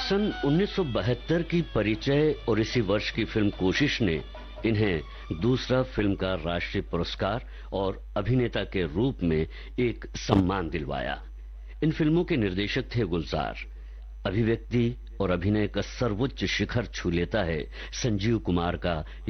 सन 1972 की परिचय और इसी वर्ष की फिल्म कोशिश ने इन्हें दूसरा फिल्म का राष्ट्रीय पुरस्कार और अभिनेता के रूप में एक सम्मान दिलवाया। इन फिल्मों के निर्देशक थे गुलजार। अभिव्यक्ति और अभिनय का सर्वोच्च शिखर छू लेता है संजीव कुमार का